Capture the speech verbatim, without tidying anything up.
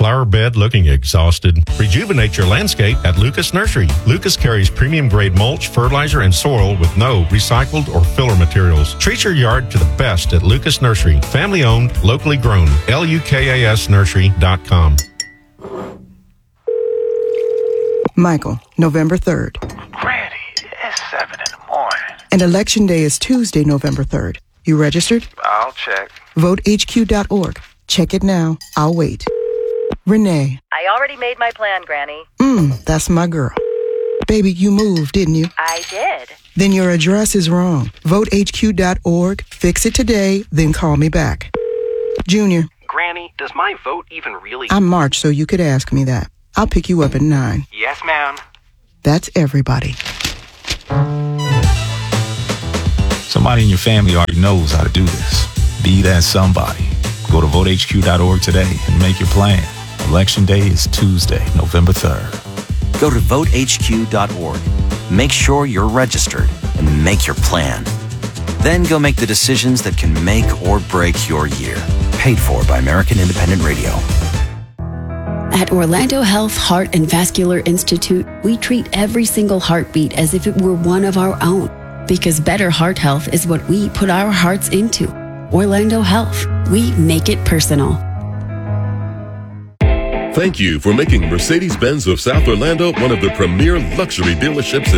flower bed looking exhausted? Rejuvenate your landscape at Lucas Nursery. Lucas carries premium grade mulch, fertilizer, and soil with no recycled or filler materials. Treat your yard to the best at Lucas Nursery. Family owned, locally grown. L U K A S nursery dot com. Michael, November third. Granny, it's seven in the morning. And Election Day is Tuesday, November third. You registered? I'll check. vote H Q dot org. Check it now. I'll wait. Renee. I already made my plan, Granny. Mmm, that's my girl. Baby, you moved, didn't you? I did. Then your address is wrong. vote H Q dot org. Fix it today, then call me back. Junior. Granny, does my vote even really... I'm March, so you could ask me that. I'll pick you up at nine. Yes, ma'am. That's everybody. Somebody in your family already knows how to do this. Be that somebody. Go to vote H Q dot org today and make your plan. Election Day is Tuesday, November third. Go to vote H Q dot org. Make sure you're registered and make your plan. Then go make the decisions that can make or break your year. Paid for by American Independent Radio. At Orlando Health Heart and Vascular Institute, we treat every single heartbeat as if it were one of our own. Because better heart health is what we put our hearts into. Orlando Health. We make it personal. Thank you for making Mercedes-Benz of South Orlando one of the premier luxury dealerships in